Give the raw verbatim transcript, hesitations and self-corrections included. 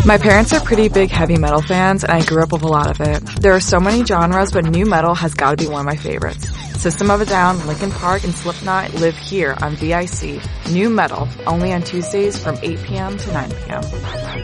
My parents are pretty big heavy metal fans, and I grew up with a lot of it. There are so many genres, but nu metal has got to be one of my favorites. System of a Down, Linkin Park, and Slipknot live here on V I C. Nu Metal, only on Tuesdays from eight p.m. to nine p.m.